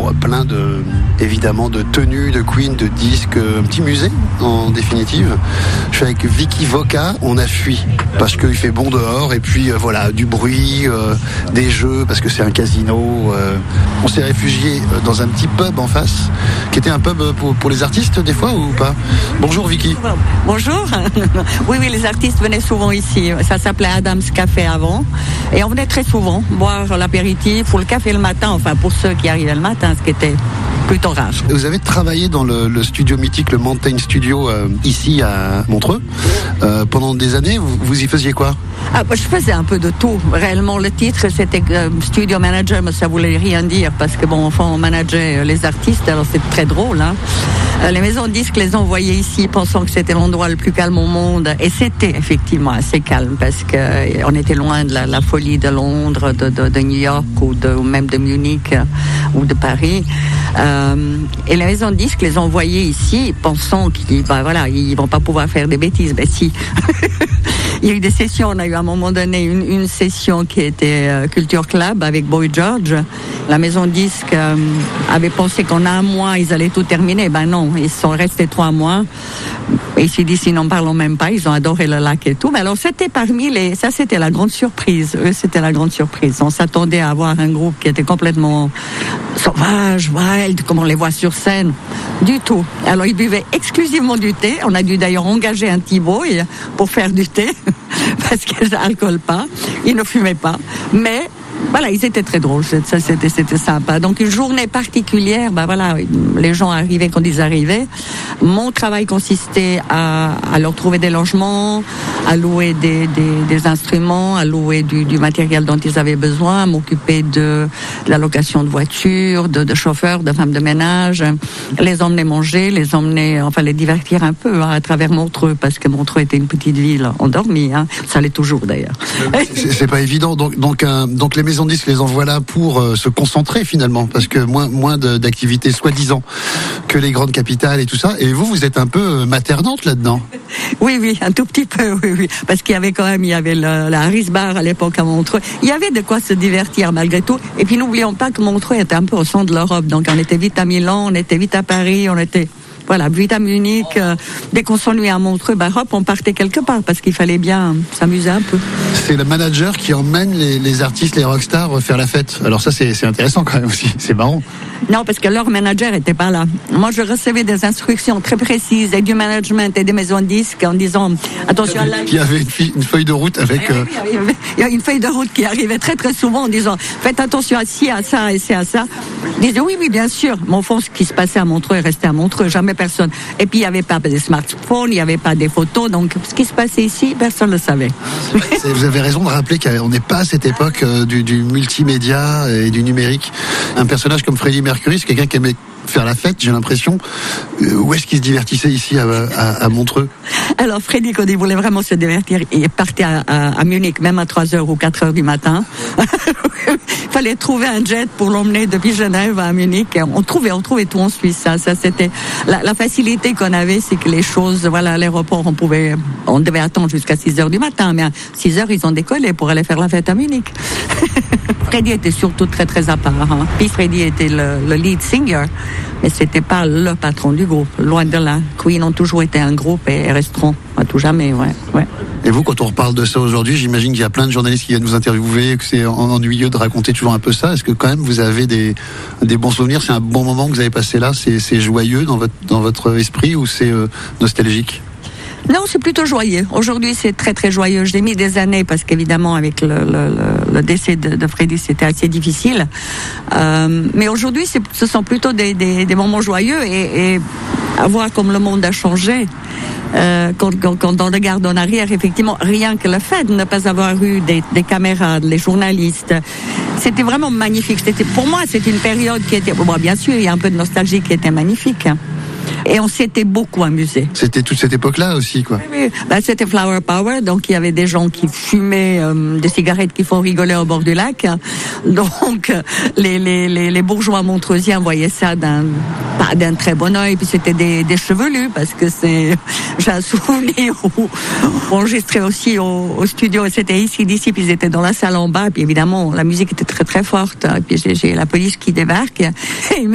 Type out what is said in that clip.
Plein évidemment de tenues, de Queen, de disques, un petit musée en définitive. Je suis avec Vicky Voca, on a fui parce qu'il fait bon dehors et puis voilà, du bruit, des jeux parce que c'est un casino. On s'est réfugié dans un petit pub en face qui était un pub pour les artistes des fois ou pas? Bonjour Vicky. Bonjour. Oui, les artistes venaient souvent ici. Ça s'appelait Adam's Café avant et on venait très souvent boire l'apéritif ou le café le matin, enfin pour ceux qui arrivaient le matin, ce qui était plutôt rare. Vous avez travaillé dans le studio mythique, le Mountain Studio, ici à Montreux. Pendant des années, vous y faisiez quoi? Je faisais un peu de tout. Réellement, le titre, c'était studio manager, mais ça voulait rien dire parce que on manageait les artistes, alors c'est très drôle. Les maisons de disques les envoyaient ici pensant que c'était l'endroit le plus calme au monde et c'était effectivement assez calme parce que on était loin de la folie de Londres, de New York ou même de Munich ou de Paris. Et les maisons de disques les envoyaient ici pensant qu'ils vont pas pouvoir faire des bêtises. Ben si. Il y a eu des sessions, on a eu à un moment donné une session qui était Culture Club avec Boy George. La maison de disques avait pensé qu'en un mois ils allaient tout terminer. Ben non, ils sont restés 3 mois. Et ici d'ici n'en parlons même pas, ils ont adoré le lac et tout. Mais alors c'était ça c'était la grande surprise. Eux, c'était la grande surprise. On s'attendait à avoir un groupe qui était complètement sauvage, wild, comme on les voit sur scène. Du tout. Alors ils buvaient exclusivement du thé. On a dû d'ailleurs engager un Thibaut pour faire du thé. Parce qu'ils n'alcoolent pas, ils ne fumaient pas, mais voilà, ils étaient très drôles, ça c'était sympa. Donc une journée particulière, les gens arrivaient quand ils arrivaient. Mon travail consistait à leur trouver des logements, à louer des instruments, à louer du matériel dont ils avaient besoin, à m'occuper de la location de voitures, de chauffeurs, de femmes de ménage, les emmener manger, les divertir un peu à travers Montreux, parce que Montreux était une petite ville endormie, ça l'est toujours d'ailleurs. C'est pas évident, donc les maisons de disques les envoient là pour se concentrer finalement, parce que moins d'activités soi-disant que les grandes capitales et tout ça. Et vous êtes un peu maternante là-dedans. Oui, un tout petit peu, oui. Parce qu'il y avait la Harris Bar à l'époque à Montreux. Il y avait de quoi se divertir malgré tout. Et puis n'oublions pas que Montreux était un peu au centre de l'Europe. Donc on était vite à Milan, on était vite à Paris, on était vite à Munich. Dès qu'on s'ennuyait à Montreux, hop, on partait quelque part parce qu'il fallait bien s'amuser un peu. C'est le manager qui emmène les artistes, les rockstars faire la fête. Alors ça, c'est intéressant quand même aussi. C'est marrant. Non, parce que leur manager était pas là. Moi, je recevais des instructions très précises et du management et des maisons de disques en disant attention à la... Il y avait une feuille de route avec... Il y a une feuille de route qui arrivait très très souvent en disant faites attention à ci, à ça et à ça. Ils disaient oui, bien sûr. Mais au fond, ce qui se passait à Montreux est resté à Montreux. Jamais personne. Et puis, il n'y avait pas des smartphones, il n'y avait pas des photos. Donc, ce qui se passait ici, personne ne le savait. Vous avez raison de rappeler qu'on n'est pas à cette époque du multimédia et du numérique. Un personnage comme Freddie Mercury, c'est quelqu'un qui aimait faire la fête, j'ai l'impression. Où est-ce qu'il se divertissait ici à Montreux? Alors Freddie, quand il voulait vraiment se divertir, il partait à Munich, même à 3h ou 4h du matin. Il fallait trouver un jet pour l'emmener depuis Genève à Munich. On trouvait tout en Suisse. Ça c'était la facilité qu'on avait, c'est que les choses, à l'aéroport, on devait attendre jusqu'à 6h du matin, mais à 6h, ils ont décollé pour aller faire la fête à Munich. Freddie était surtout très très à part. Puis Freddie était le lead singer, mais c'était pas le patron du groupe. Loin de là. Queen ont toujours été un groupe et resteront à tout jamais, ouais. Et vous, quand on reparle de ça aujourd'hui, j'imagine qu'il y a plein de journalistes qui viennent vous interviewer, que c'est ennuyeux de raconter toujours un peu ça. Est-ce que quand même vous avez des bons souvenirs? C'est un bon moment que vous avez passé là? C'est joyeux dans votre esprit ou c'est nostalgique? Non, c'est plutôt joyeux. Aujourd'hui, c'est très très joyeux. J'ai mis des années parce qu'évidemment, avec le décès de Freddie, c'était assez difficile. Mais aujourd'hui, ce sont plutôt des moments joyeux et à voir comme le monde a changé. Quand on regarde en arrière, effectivement, rien que le fait de ne pas avoir eu des camarades, les journalistes, c'était vraiment magnifique. Pour moi, c'était une période qui était, bien sûr, il y a un peu de nostalgie qui était magnifique. Et on s'était beaucoup amusé. C'était toute cette époque-là aussi, quoi. Oui. C'était Flower Power, donc il y avait des gens qui fumaient des cigarettes qui font rigoler au bord du lac. Donc les bourgeois montreusiens voyaient ça pas d'un très bon œil. Puis c'était des chevelus, parce que j'ai un souvenir où on enregistrait aussi au studio. C'était ici, puis ils étaient dans la salle en bas. Puis évidemment, la musique était très très forte. Puis j'ai la police qui débarque. Et